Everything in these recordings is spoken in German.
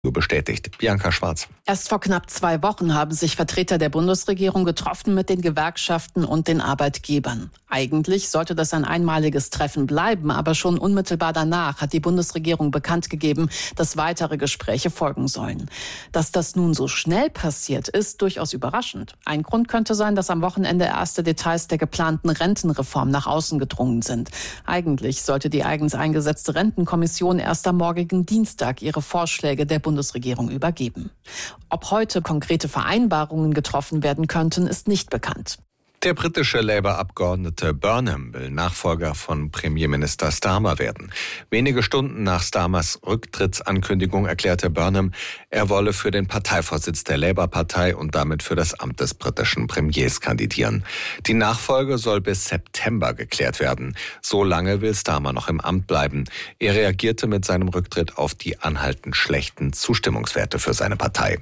bestätigt. Bianca Schwarz. Erst vor knapp 2 Wochen haben sich Vertreter der Bundesregierung getroffen mit den Gewerkschaften und den Arbeitgebern. Eigentlich sollte das ein einmaliges Treffen bleiben, aber schon unmittelbar danach hat die Bundesregierung bekannt gegeben, dass weitere Gespräche folgen sollen. Dass das nun so schnell passiert, ist durchaus überraschend. Ein Grund könnte sein, dass am Wochenende erste Details der geplanten Rentenreform nach außen gedrungen sind. Eigentlich sollte die eigens eingesetzte Rentenkommission erst am morgigen Dienstag ihre Vorschläge der Bundesregierung übergeben. Ob heute konkrete Vereinbarungen getroffen werden könnten, ist nicht bekannt. Der britische Labour-Abgeordnete Burnham will Nachfolger von Premierminister Starmer werden. Wenige Stunden nach Starmers Rücktrittsankündigung erklärte Burnham, er wolle für den Parteivorsitz der Labour-Partei und damit für das Amt des britischen Premiers kandidieren. Die Nachfolge soll bis September geklärt werden. So lange will Starmer noch im Amt bleiben. Er reagierte mit seinem Rücktritt auf die anhaltend schlechten Zustimmungswerte für seine Partei.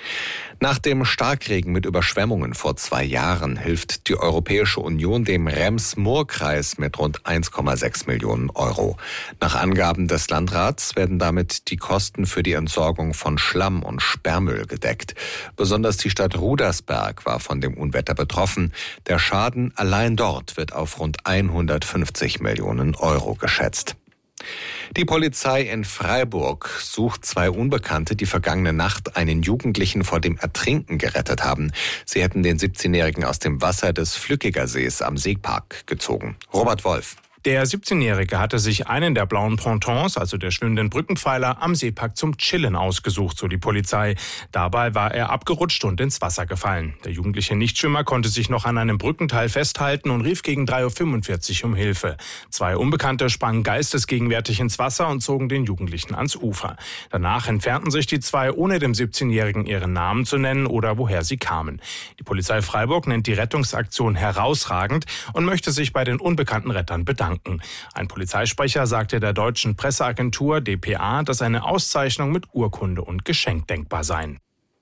Nach dem Starkregen mit Überschwemmungen vor 2 Jahren hilft die Europäische Union dem Rems-Murr-Kreis mit rund 1,6 Millionen Euro. Nach Angaben des Landrats werden damit die Kosten für die Entsorgung von Schlamm und Sperrmüll gedeckt. Besonders die Stadt Rudersberg war von dem Unwetter betroffen. Der Schaden allein dort wird auf rund 150 Millionen Euro geschätzt. Die Polizei in Freiburg sucht 2 Unbekannte, die vergangene Nacht einen Jugendlichen vor dem Ertrinken gerettet haben. Sie hätten den 17-Jährigen aus dem Wasser des Flückiger Sees am Seepark gezogen. Robert Wolf. Der 17-Jährige hatte sich einen der blauen Pontons, also der schwimmenden Brückenpfeiler, am Seepark zum Chillen ausgesucht, so die Polizei. Dabei war er abgerutscht und ins Wasser gefallen. Der jugendliche Nichtschwimmer konnte sich noch an einem Brückenteil festhalten und rief gegen 3:45 Uhr um Hilfe. 2 Unbekannte sprangen geistesgegenwärtig ins Wasser und zogen den Jugendlichen ans Ufer. Danach entfernten sich die 2, ohne dem 17-Jährigen ihren Namen zu nennen oder woher sie kamen. Die Polizei Freiburg nennt die Rettungsaktion herausragend und möchte sich bei den unbekannten Rettern bedanken. Ein Polizeisprecher sagte der deutschen Presseagentur dpa, dass eine Auszeichnung mit Urkunde und Geschenk denkbar sei.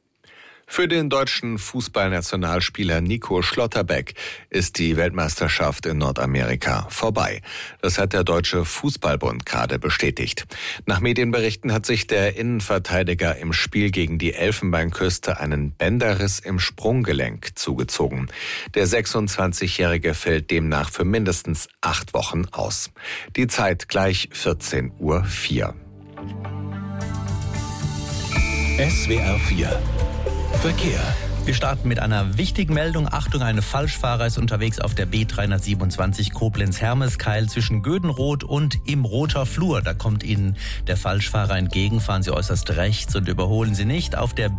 Für den deutschen Fußballnationalspieler Nico Schlotterbeck ist die Weltmeisterschaft in Nordamerika vorbei. Das hat der Deutsche Fußballbund gerade bestätigt. Nach Medienberichten hat sich der Innenverteidiger im Spiel gegen die Elfenbeinküste einen Bänderriss im Sprunggelenk zugezogen. Der 26-Jährige fällt demnach für mindestens 8 Wochen aus. Die Zeit gleich 14:04 Uhr. SWR 4 Verkehr. Wir starten mit einer wichtigen Meldung. Achtung, ein Falschfahrer ist unterwegs auf der B327 Koblenz-Hermeskeil zwischen Gödenroth und im Roter Flur. Da kommt Ihnen der Falschfahrer entgegen. Fahren Sie äußerst rechts und überholen Sie nicht. Auf der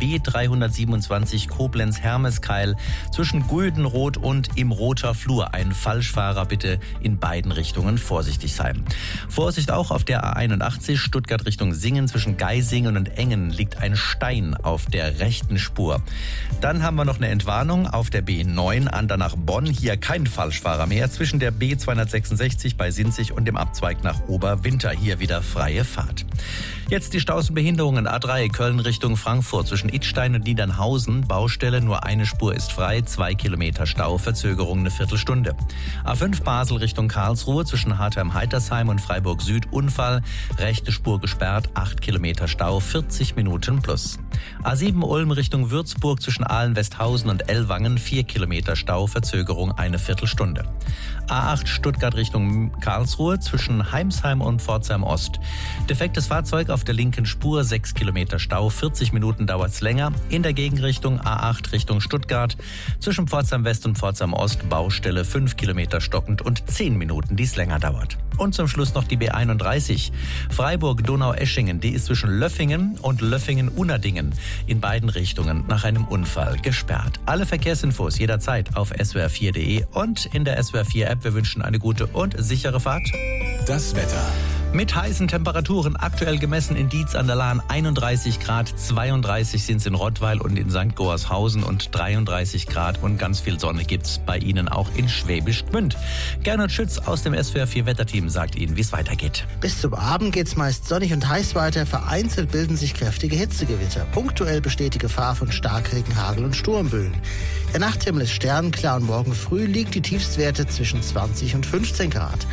B327 Koblenz-Hermeskeil zwischen Gödenroth und im Roter Flur. Ein Falschfahrer, bitte in beiden Richtungen vorsichtig sein. Vorsicht auch auf der A81 Stuttgart Richtung Singen. Zwischen Geisingen und Engen liegt ein Stein auf der rechten Spur. Dann haben wir noch eine Entwarnung auf der B9 Andernach Bonn. Hier kein Falschfahrer mehr. Zwischen der B266 bei Sinzig und dem Abzweig nach Oberwinter. Hier wieder freie Fahrt. Jetzt die Staus und Behinderungen. A3 Köln Richtung Frankfurt zwischen Idstein und Niedernhausen. Baustelle, nur eine Spur ist frei. 2 Kilometer Stau, Verzögerung eine Viertelstunde. A5 Basel Richtung Karlsruhe zwischen Hartheim-Heitersheim und Freiburg Süd. Unfall, rechte Spur gesperrt. 8 Kilometer Stau, 40 Minuten plus. A7 Ulm Richtung Würzburg zwischen Ahlen-Westhausen und Ellwangen. 4 Kilometer Stau, Verzögerung eine Viertelstunde. A8 Stuttgart Richtung Karlsruhe zwischen Heimsheim und Pforzheim Ost. Defektes Fahrzeug auf der linken Spur, 6 Kilometer Stau, 40 Minuten dauert's länger. In der Gegenrichtung A8 Richtung Stuttgart zwischen Pforzheim West und Pforzheim Ost. Baustelle 5 Kilometer stockend und 10 Minuten, die es länger dauert. Und zum Schluss noch die B31 Freiburg-Donau-Eschingen. Die ist zwischen Löffingen und Löffingen-Unadingen in beiden Richtungen nach einem Unfall gesperrt. Alle Verkehrsinfos jederzeit auf swr4.de und in der SWR4-App. Wir wünschen eine gute und sichere Fahrt. Das Wetter. Mit heißen Temperaturen, aktuell gemessen in Dietz an der Lahn 31 Grad, 32 sind es in Rottweil und in St. Goarshausen und 33 Grad und ganz viel Sonne gibt's bei Ihnen auch in Schwäbisch Gmünd. Gernot Schütz aus dem SWR4 Wetterteam sagt Ihnen, wie es weitergeht. Bis zum Abend geht's meist sonnig und heiß weiter. Vereinzelt bilden sich kräftige Hitzegewitter. Punktuell besteht die Gefahr von Starkregen, Hagel und Sturmböen. Der Nachthimmel ist sternenklar und morgen früh liegt die Tiefstwerte zwischen 20 und 15 Grad.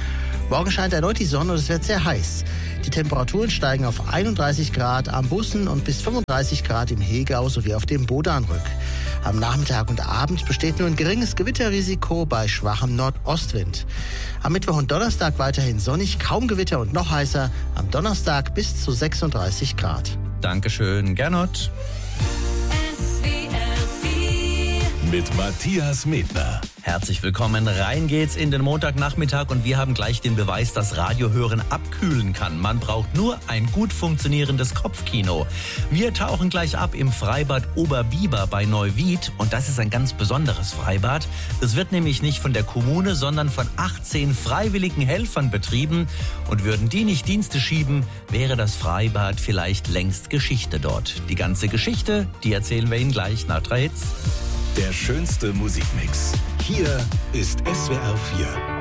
Morgen scheint erneut die Sonne und es wird sehr heiß. Die Temperaturen steigen auf 31 Grad am Bussen und bis 35 Grad im Hegau sowie auf dem Bodanrück. Am Nachmittag und Abend besteht nur ein geringes Gewitterrisiko bei schwachem Nordostwind. Am Mittwoch und Donnerstag weiterhin sonnig, kaum Gewitter und noch heißer. Am Donnerstag bis zu 36 Grad. Dankeschön, Gernot. Mit Matthias Medner. Herzlich willkommen. Rein geht's in den Montagnachmittag und wir haben gleich den Beweis, dass Radiohören abkühlen kann. Man braucht nur ein gut funktionierendes Kopfkino. Wir tauchen gleich ab im Freibad Oberbiber bei Neuwied und das ist ein ganz besonderes Freibad. Es wird nämlich nicht von der Kommune, sondern von 18 freiwilligen Helfern betrieben und würden die nicht Dienste schieben, wäre das Freibad vielleicht längst Geschichte dort. Die ganze Geschichte, die erzählen wir Ihnen gleich nach 3 Hits. Der schönste Musikmix. Hier ist SWR 4.